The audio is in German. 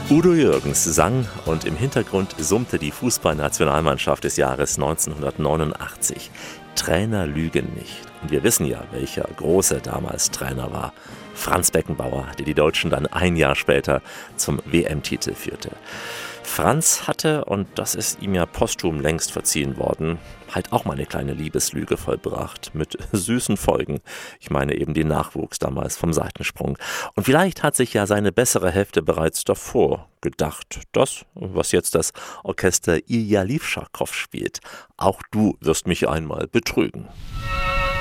Udo Jürgens sang und im Hintergrund summte die Fußballnationalmannschaft des Jahres 1989. Trainer lügen nicht. Und wir wissen ja, welcher große damals Trainer war. Franz Beckenbauer, der die Deutschen dann ein Jahr später zum WM-Titel führte. Franz hatte, und das ist ihm ja posthum längst verziehen worden, halt auch mal eine kleine Liebeslüge vollbracht, mit süßen Folgen. Ich meine eben den Nachwuchs damals vom Seitensprung. Und vielleicht hat sich ja seine bessere Hälfte bereits davor gedacht, das, was jetzt das Orchester Ilja Liwschakow spielt, auch du wirst mich einmal betrügen.